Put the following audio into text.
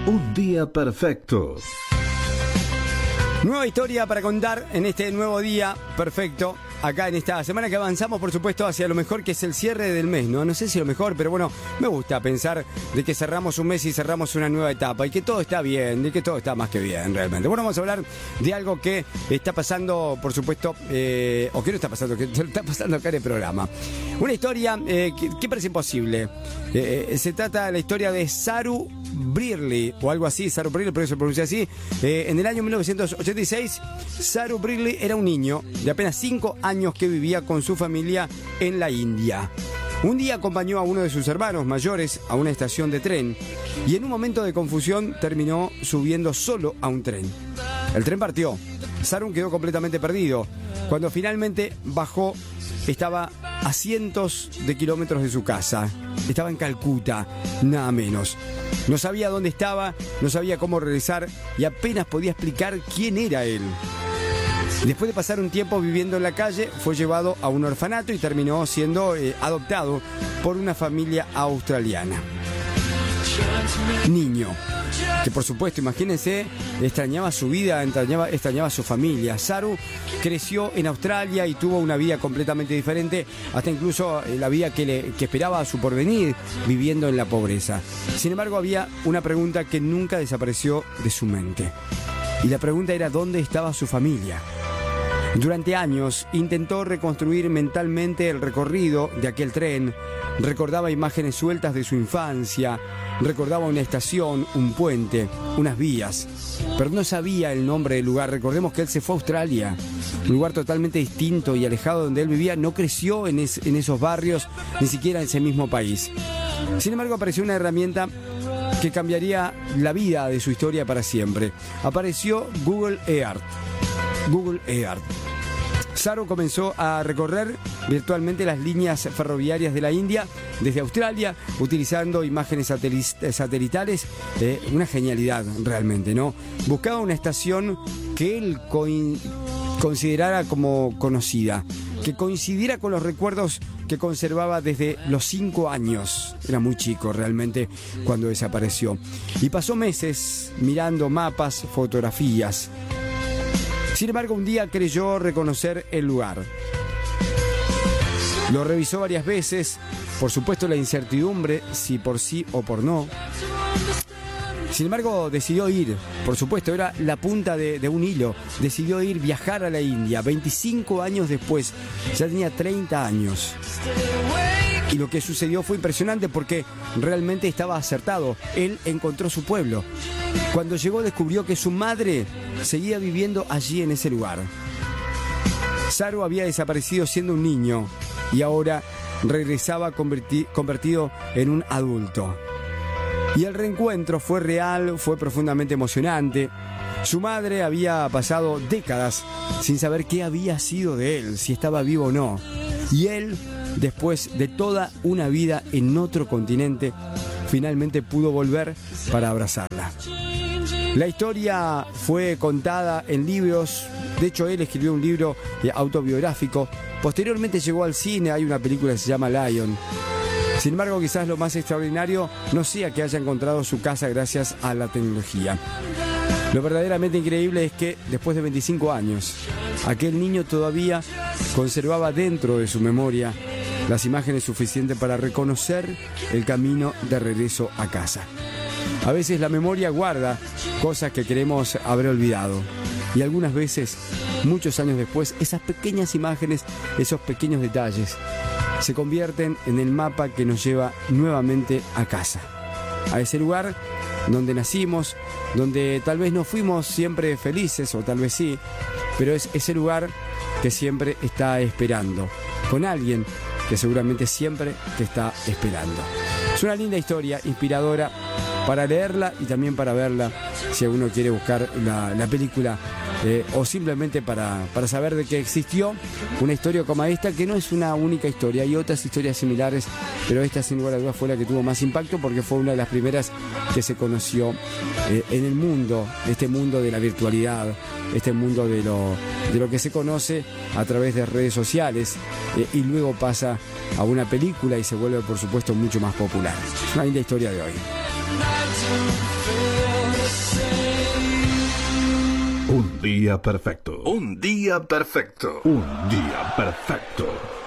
Un día perfecto. Nueva historia para contar en este nuevo día perfecto. Acá en esta semana que avanzamos, por supuesto, hacia lo mejor, que es el cierre del mes, ¿no? No sé si lo mejor, pero bueno, me gusta pensar de que cerramos un mes y cerramos una nueva etapa y que todo está bien, de que todo está más que bien, realmente. Bueno, vamos a hablar de algo que está pasando, por supuesto, o que no está pasando, que está pasando acá en el programa. Una historia que parece imposible. Se trata de la historia de Saru Brierley, o algo así, Saru Brierley, pero se pronuncia así. En el año 1986, Saru Brierley era un niño de apenas 5 años que vivía con su familia en la India. Un día acompañó a uno de sus hermanos mayores a una estación de tren y en un momento de confusión terminó subiendo solo a un tren. El tren partió. Saru quedó completamente perdido. Cuando finalmente bajó, estaba a cientos de kilómetros de su casa. Estaba en Calcuta, nada menos. No sabía dónde estaba, no sabía cómo regresar y apenas podía explicar quién era él. Después de pasar un tiempo viviendo en la calle, fue llevado a un orfanato y terminó siendo adoptado por una familia australiana. Niño, que por supuesto, imagínense, extrañaba su vida, extrañaba su familia. Saru creció en Australia y tuvo una vida completamente diferente, hasta incluso la vida que esperaba a su porvenir, viviendo en la pobreza. Sin embargo, había una pregunta que nunca desapareció de su mente. Y la pregunta era: ¿dónde estaba su familia? Durante años intentó reconstruir mentalmente el recorrido de aquel tren. Recordaba imágenes sueltas de su infancia, recordaba una estación, un puente, unas vías, pero no sabía el nombre del lugar. Recordemos que él se fue a Australia, un lugar totalmente distinto y alejado donde él vivía. No creció en esos barrios, ni siquiera en ese mismo país. Sin embargo, apareció una herramienta que cambiaría la vida de su historia para siempre. Apareció Google Earth. Saru comenzó a recorrer virtualmente las líneas ferroviarias de la India desde Australia, utilizando imágenes satelitales. Una genialidad realmente, ¿no? Buscaba una estación que él considerara como conocida, que coincidiera con los recuerdos que conservaba desde los 5 años. Era muy chico realmente cuando desapareció. Y pasó meses mirando mapas, fotografías. Sin embargo, un día creyó reconocer el lugar. Lo revisó varias veces, por supuesto la incertidumbre, si por sí o por no. Sin embargo, decidió ir, por supuesto, era la punta de un hilo. Decidió ir, viajar a la India, 25 años después, ya tenía 30 años. Y lo que sucedió fue impresionante porque realmente estaba acertado. Él encontró su pueblo. Cuando llegó descubrió que su madre seguía viviendo allí en ese lugar. Saru había desaparecido siendo un niño y ahora regresaba convertido en un adulto. Y el reencuentro fue real, fue profundamente emocionante. Su madre había pasado décadas sin saber qué había sido de él, si estaba vivo o no. Y él, después de toda una vida en otro continente, finalmente pudo volver para abrazarla. La historia fue contada en libros. De hecho, él escribió un libro autobiográfico. Posteriormente llegó al cine, hay una película que se llama Lion. Sin embargo, quizás lo más extraordinario no sea que haya encontrado su casa gracias a la tecnología. Lo verdaderamente increíble es que después de 25 años, aquel niño todavía conservaba dentro de su memoria las imágenes suficientes para reconocer el camino de regreso a casa. A veces la memoria guarda cosas que queremos haber olvidado. Y algunas veces, muchos años después, esas pequeñas imágenes, esos pequeños detalles, se convierten en el mapa que nos lleva nuevamente a casa. A ese lugar donde nacimos, donde tal vez no fuimos siempre felices, o tal vez sí, pero es ese lugar que siempre está esperando, con alguien que seguramente siempre te está esperando. Es una linda historia, inspiradora, para leerla y también para verla, si uno quiere buscar la película, o simplemente para saber de que existió una historia como esta, que no es una única historia, hay otras historias similares, pero esta sin lugar a dudas fue la que tuvo más impacto porque fue una de las primeras que se conoció en el mundo, este mundo de la virtualidad, este mundo de lo que se conoce a través de redes sociales, y luego pasa a una película y se vuelve, por supuesto, mucho más popular. Es una linda historia de hoy. Un día perfecto. Un día perfecto. Un día perfecto.